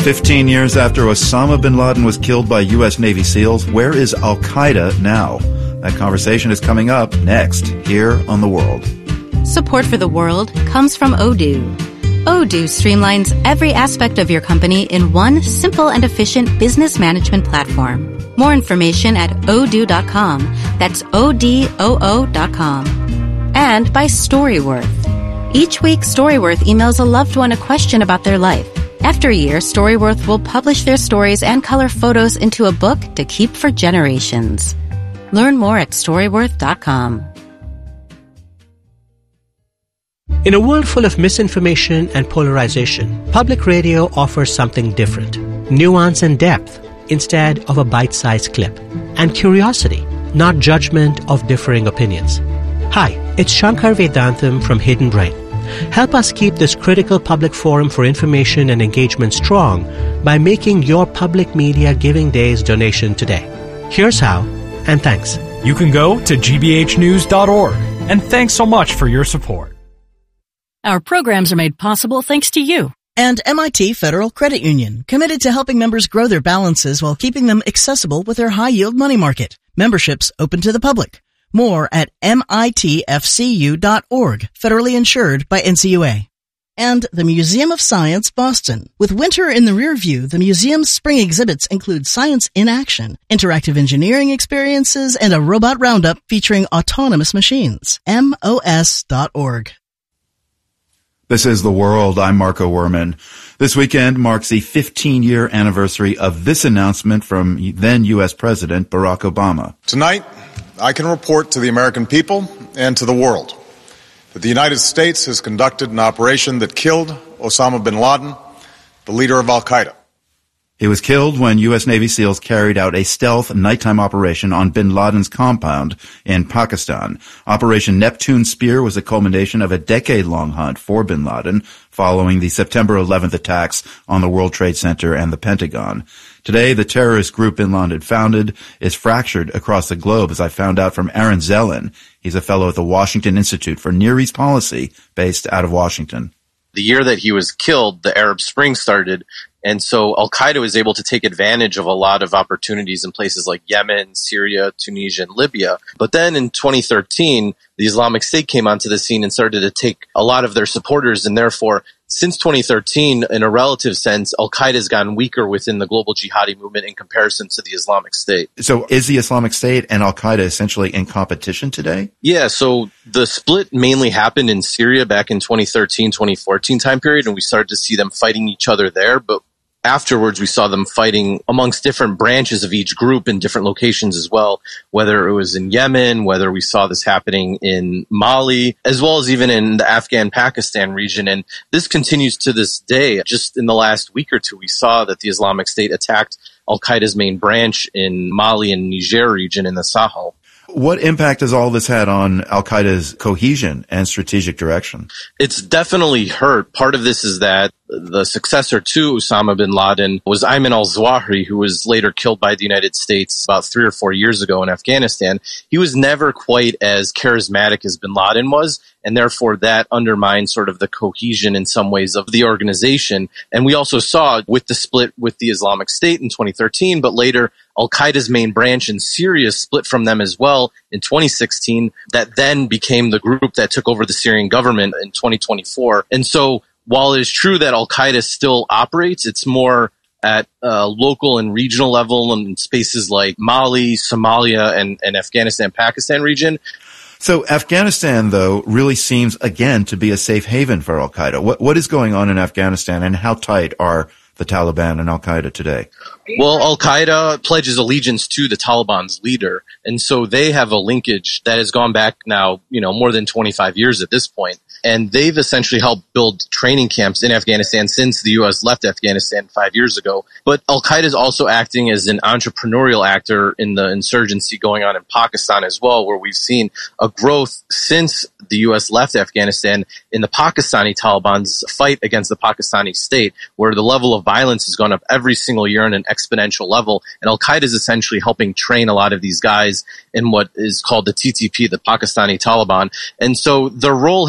15 years after Osama bin Laden was killed by U.S. Navy SEALs, where is Al-Qaeda now? That conversation is coming up next here on The World. Support for The World comes from Odoo. Odoo streamlines every aspect of your company in one simple and efficient business management platform. More information at odoo.com. That's ODOO.com. And by Storyworth. Each week, Storyworth emails a loved one a question about their life. After a year, Storyworth will publish their stories and color photos into a book to keep for generations. Learn more at Storyworth.com. In a world full of misinformation and polarization, public radio offers something different. Nuance and depth instead of a bite-sized clip. And curiosity, not judgment of differing opinions. Hi, it's Shankar Vedantam from Hidden Brain. Help us keep this critical public forum for information and engagement strong by making your Public Media Giving Days donation today. Here's how, and thanks. You can go to gbhnews.org, and thanks so much for your support. Our programs are made possible thanks to you. And MIT Federal Credit Union, committed to helping members grow their balances while keeping them accessible with their high-yield money market. Memberships open to the public. More at mitfcu.org, federally insured by NCUA. And the Museum of Science, Boston. With winter in the rear view, the museum's spring exhibits include science in action, interactive engineering experiences, and a robot roundup featuring autonomous machines. MOS.org. This is The World. I'm Marco Werman. This weekend marks the 15-year anniversary of this announcement from then U.S. President Barack Obama. Tonight, I can report to the American people and to the world that the United States has conducted an operation that killed Osama bin Laden, the leader of al-Qaeda. He was killed when U.S. Navy SEALs carried out a stealth nighttime operation on bin Laden's compound in Pakistan. Operation Neptune Spear was the culmination of a decade-long hunt for bin Laden following the September 11th attacks on the World Trade Center and the Pentagon. Today, the terrorist group bin Laden founded is fractured across the globe, as I found out from Aaron Zellin. He's a fellow at the Washington Institute for Near East Policy, based out of Washington. The year that he was killed, the Arab Spring started, and so al-Qaeda was able to take advantage of a lot of opportunities in places like Yemen, Syria, Tunisia, and Libya. But then in 2013, the Islamic State came onto the scene and started to take a lot of their supporters, and therefore, since 2013, in a relative sense, al-Qaeda has gotten weaker within the global jihadi movement in comparison to the Islamic State. So is the Islamic State and al-Qaeda essentially in competition today? Yeah, so the split mainly happened in Syria back in 2013, 2014 time period, and we started to see them fighting each other there. But afterwards, we saw them fighting amongst different branches of each group in different locations as well, whether it was in Yemen, whether we saw this happening in Mali, as well as even in the Afghan-Pakistan region. And this continues to this day. Just in the last week or two, we saw that the Islamic State attacked al-Qaeda's main branch in Mali and Niger region in the Sahel. What impact has all this had on al-Qaeda's cohesion and strategic direction? It's definitely hurt. Part of this is that the successor to Osama bin Laden was Ayman al-Zawahiri, who was later killed by the United States about 3 or 4 years ago in Afghanistan. He was never quite as charismatic as bin Laden was, and therefore that undermined sort of the cohesion in some ways of the organization. And we also saw with the split with the Islamic State in 2013, but later al-Qaeda's main branch in Syria split from them as well in 2016, that then became the group that took over the Syrian government in 2024. And so while it is true that al-Qaeda still operates, it's more at local and regional level in spaces like Mali, Somalia, and Afghanistan, Pakistan region. So Afghanistan, though, really seems, again, to be a safe haven for al-Qaeda. What is going on in Afghanistan, and how tight are the Taliban and al-Qaeda today? Well, al-Qaeda pledges allegiance to the Taliban's leader, and so they have a linkage that has gone back now, more than 25 years at this point. And they've essentially helped build training camps in Afghanistan since the U.S. left Afghanistan 5 years ago. But al-Qaeda is also acting as an entrepreneurial actor in the insurgency going on in Pakistan as well, where we've seen a growth since the U.S. left Afghanistan in the Pakistani Taliban's fight against the Pakistani state, where the level of violence has gone up every single year on an exponential level. And al-Qaeda is essentially helping train a lot of these guys in what is called the TTP, the Pakistani Taliban. And so their role has kind of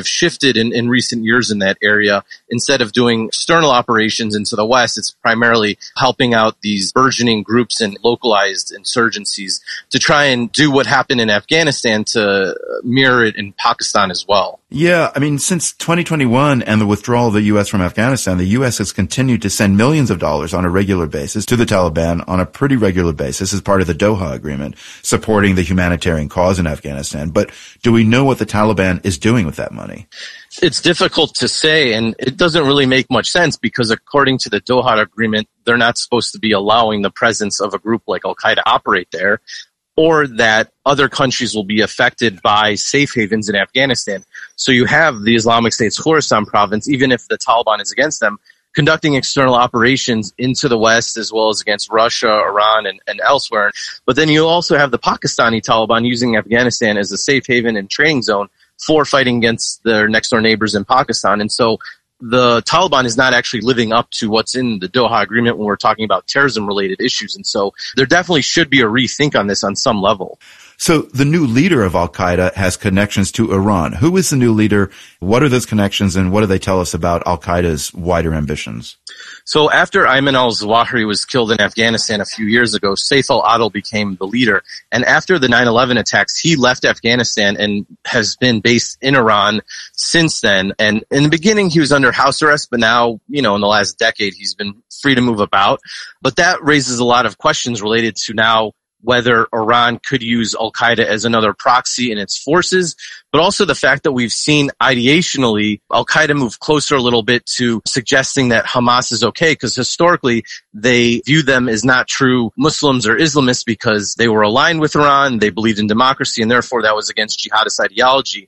have shifted in recent years in that area. Instead of doing external operations into the West, it's primarily helping out these burgeoning groups and localized insurgencies to try and do what happened in Afghanistan to mirror it in Pakistan as well. Yeah, I mean, since 2021 and the withdrawal of the U.S. from Afghanistan, the U.S. has continued to send millions of dollars on a regular basis to the Taliban on a pretty regular basis as part of the Doha Agreement, supporting the humanitarian cause in Afghanistan. But do we know what the Taliban is doing with that money? It's difficult to say, and it doesn't really make much sense because according to the Doha Agreement, they're not supposed to be allowing the presence of a group like Al-Qaeda operate there, or that other countries will be affected by safe havens in Afghanistan. So you have the Islamic State's Khorasan province, even if the Taliban is against them, conducting external operations into the West as well as against Russia, Iran, and elsewhere. But then you also have the Pakistani Taliban using Afghanistan as a safe haven and training zone for fighting against their next-door neighbors in Pakistan. And so the Taliban is not actually living up to what's in the Doha Agreement when we're talking about terrorism-related issues. And so there definitely should be a rethink on this on some level. So the new leader of Al-Qaeda has connections to Iran. Who is the new leader? What are those connections, and what do they tell us about Al-Qaeda's wider ambitions? So after Ayman al-Zawahiri was killed in Afghanistan a few years ago, Saif al-Adil became the leader. And after the 9/11 attacks, he left Afghanistan and has been based in Iran since then. And in the beginning, he was under house arrest, but now, in the last decade, he's been free to move about. But that raises a lot of questions related to now whether Iran could use Al-Qaeda as another proxy in its forces, but also the fact that we've seen ideationally Al-Qaeda move closer a little bit to suggesting that Hamas is okay, because historically they view them as not true Muslims or Islamists because they were aligned with Iran, they believed in democracy, and therefore that was against jihadist ideology.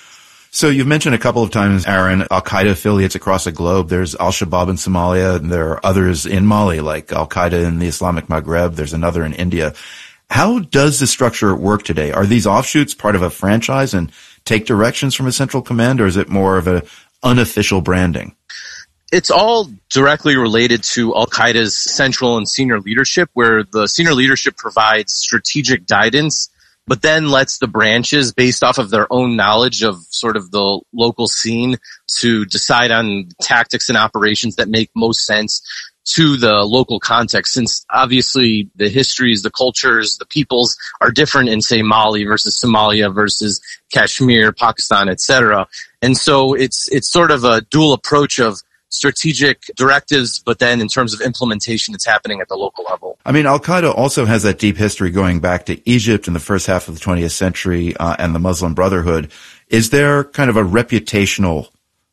So you've mentioned a couple of times, Aaron, Al-Qaeda affiliates across the globe. There's Al-Shabaab in Somalia, and there are others in Mali, like Al-Qaeda in the Islamic Maghreb. There's another in India. How does the structure work today? Are these offshoots part of a franchise and take directions from a central command, or is it more of an unofficial branding? It's all directly related to Al-Qaeda's central and senior leadership, where the senior leadership provides strategic guidance, but then lets the branches, based off of their own knowledge of sort of the local scene, to decide on tactics and operations that make most sense to the local context, since obviously the histories, the cultures, the peoples are different in, say, Mali versus Somalia versus Kashmir, Pakistan, etc. And so it's sort of a dual approach of strategic directives, but then in terms of implementation, it's happening at the local level. I mean, Al-Qaeda also has that deep history going back to Egypt in the first half of the 20th century and the Muslim Brotherhood. Is there kind of a reputational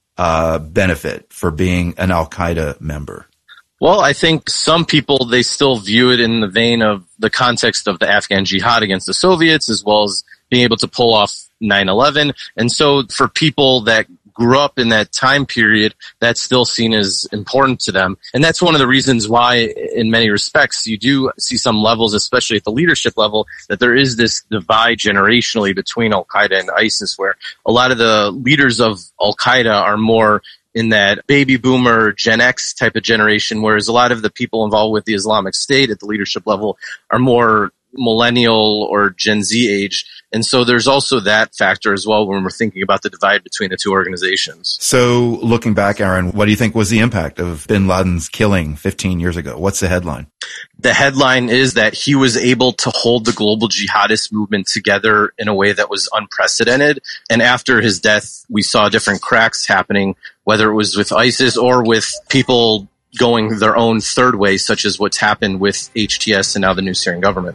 benefit for being an Al-Qaeda member? Well, I think some people, they still view it in the vein of the context of the Afghan jihad against the Soviets, as well as being able to pull off 9/11. And so for people that grew up in that time period, that's still seen as important to them. And that's one of the reasons why, in many respects, you do see some levels, especially at the leadership level, that there is this divide generationally between Al-Qaeda and ISIS, where a lot of the leaders of Al-Qaeda are more in that baby boomer Gen X type of generation, whereas a lot of the people involved with the Islamic State at the leadership level are more millennial or Gen Z age. And so there's also that factor as well when we're thinking about the divide between the two organizations. So looking back, Aaron, what do you think was the impact of bin Laden's killing 15 years ago? What's the headline? The headline is that he was able to hold the global jihadist movement together in a way that was unprecedented. And after his death, we saw different cracks happening, whether it was with ISIS or with people going their own third way, such as what's happened with HTS and now the new Syrian government.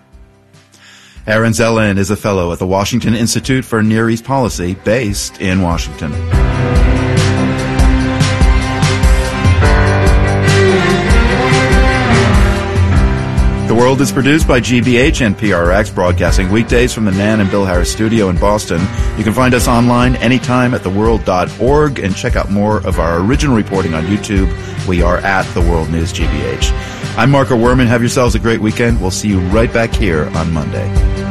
Aaron Zelin is a fellow at the Washington Institute for Near East Policy, based in Washington. The World is produced by GBH and PRX, broadcasting weekdays from the Nan and Bill Harris studio in Boston. You can find us online anytime at theworld.org and check out more of our original reporting on YouTube. We are at The World News GBH. I'm Marco Werman. Have yourselves a great weekend. We'll see you right back here on Monday.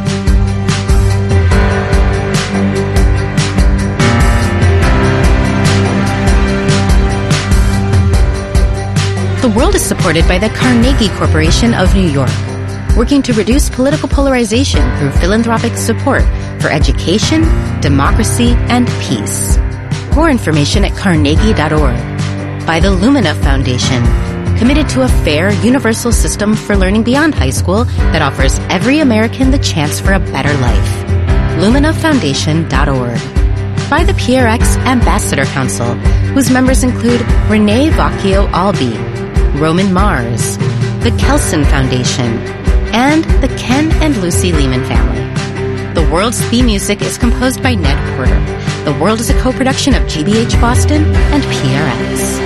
The World is supported by the Carnegie Corporation of New York, working to reduce political polarization through philanthropic support for education, democracy, and peace. More information at carnegie.org. By the Lumina Foundation, committed to a fair, universal system for learning beyond high school that offers every American the chance for a better life. LuminaFoundation.org. By the PRX Ambassador Council, whose members include Renee Vacchio Albi, Roman Mars, the Kelson Foundation, and the Ken and Lucy Lehman family. The World's theme music is composed by Ned Porter. The World is a co-production of GBH Boston and PRX.